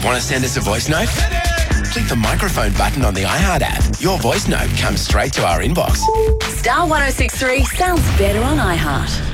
Want to send us a voice note? Click the microphone button on the iHeart app. Your voice note comes straight to our inbox. Star 106.3 sounds better on iHeart.